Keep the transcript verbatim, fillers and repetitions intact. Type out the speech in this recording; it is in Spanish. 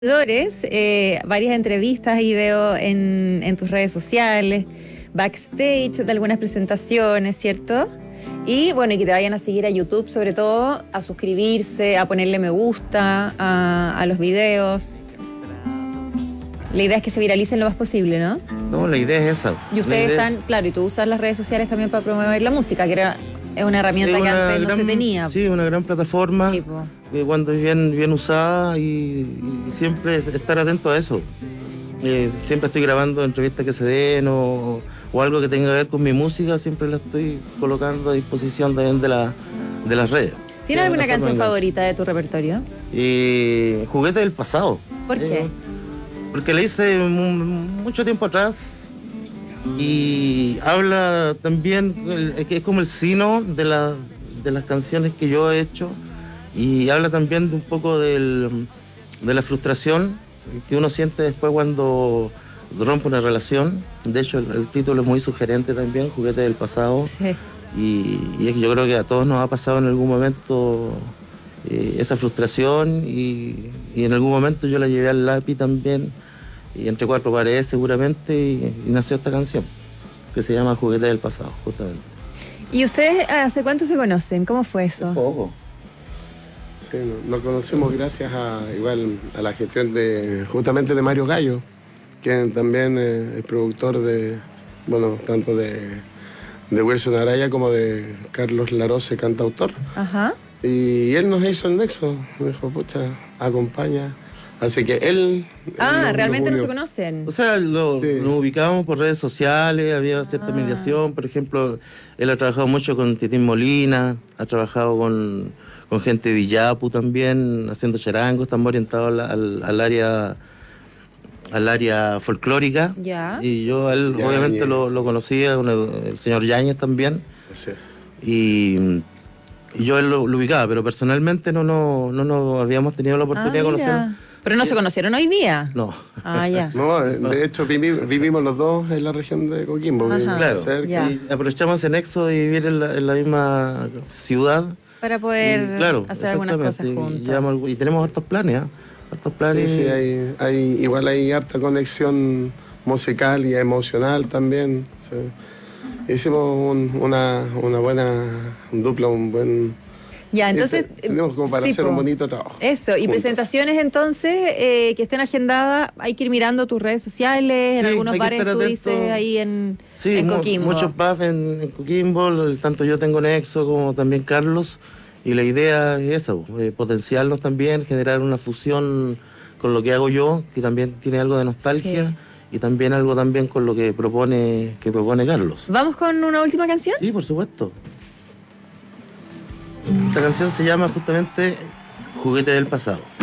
seguidores, eh, varias entrevistas ahí veo en, en tus redes sociales, backstage de algunas presentaciones, ¿cierto? Y bueno, y que te vayan a seguir a YouTube, sobre todo, a suscribirse, a ponerle me gusta a, a los videos. La idea es que se viralicen lo más posible, ¿no? No, la idea es esa. Y ustedes están, es... claro, y tú usas las redes sociales también para promover la música, que era es una herramienta es que una antes gran, no se tenía. Sí, una gran plataforma, Sí, po. que cuando es bien, bien usada y, y siempre estar atento a eso. Eh, siempre estoy grabando entrevistas que se den o, o algo que tenga que ver con mi música, siempre la estoy colocando a disposición también de, la, de las redes. ¿Tienes alguna canción enganche. favorita de tu repertorio? Eh, Juguete del pasado. ¿Por qué? Eh, porque la hice mucho tiempo atrás y habla también, es que es como el sino de, la, de las canciones que yo he hecho, y habla también de un poco del, de la frustración que uno siente después cuando rompe una relación. De hecho, el, el título es muy sugerente también, Juguete del pasado. Sí. Y, y es que yo creo que a todos nos ha pasado en algún momento eh, esa frustración, y, y en algún momento yo la llevé al lápiz también, y entre cuatro paredes seguramente, y, y nació esta canción que se llama Juguete del pasado, justamente. ¿Y ustedes hace cuánto se conocen? ¿Cómo fue eso? Poco. Sí, nos conocimos gracias a igual a la gestión de justamente de Mario Gallo, quien también eh, es productor de, bueno, tanto de, de Wilson Araya como de Carlos Larose, cantautor. Ajá. Y él nos hizo el nexo, me dijo, pucha, acompaña. Así que él... Ah, él realmente no unió. se conocen. O sea, lo, Sí. nos ubicábamos por redes sociales, había cierta Ah. mediación. Por ejemplo, él ha trabajado mucho con Titín Molina, ha trabajado con, con gente de Iyapu también, haciendo charangos, están orientados al, al, al área al área folclórica. Ya. Y yo a él Yañez. obviamente lo, lo conocía, con el, el señor Yañez también. Así es. Y, y yo él lo, lo ubicaba, pero personalmente no, no, no nos habíamos tenido la oportunidad Ah, de mira. conocer. Pero no Sí. se conocieron hoy día. No. Ah, ya. No, de, de hecho vivi- vivimos los dos en la región de Coquimbo. Ajá. vivimos Claro, cerca. Ya. y aprovechamos ese nexo de vivir en la, en la misma ciudad. Para poder Y, claro, hacer algunas cosas exactamente, y, juntos. llevamos algo- y tenemos hartos planes, ¿eh? Hartos planes. Sí, sí, hay, hay, igual hay harta conexión musical y emocional también. Sí. Hicimos un- una, una buena dupla, un buen... Ya, entonces... Este, tenemos como para sí, hacer po. un bonito trabajo. Eso, y juntos. presentaciones entonces eh, que estén agendadas, hay que ir mirando tus redes sociales, en Sí, algunos hay que bares estar tú atento. dices ahí en, Sí, en mu- Coquimbo. muchos pubs en, en Coquimbo, el- tanto yo tengo Nexo como también Carlos, y la idea es eso, eh, potenciarlos también, generar una fusión con lo que hago yo, que también tiene algo de nostalgia, Sí. y también algo también con lo que propone, que propone Carlos. ¿Vamos con una última canción? Sí, por supuesto. Esta canción se llama justamente Juguete del pasado.